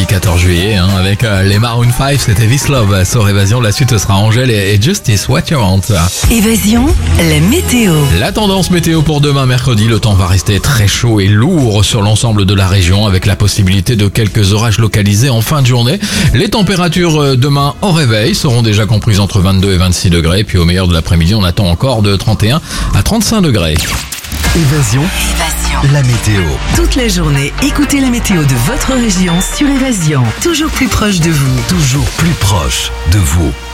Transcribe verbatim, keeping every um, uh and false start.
quatorze juillet, hein, avec euh, les Maroon cinq, c'était This Love sur Évasion. La suite sera Angèle et, et Justice, What You Want. Évasion, la météo. La tendance météo pour demain mercredi, le temps va rester très chaud et lourd sur l'ensemble de la région avec la possibilité de quelques orages localisés en fin de journée. Les températures euh, demain au réveil seront déjà comprises entre vingt-deux et vingt-six degrés, puis au meilleur de l'après-midi, on attend encore de trente et un à trente-cinq degrés. Évasion, Évasion. la météo. Toute la journée, écoutez la météo de votre région sur Évasion. Toujours plus proche de vous. Toujours plus proche de vous.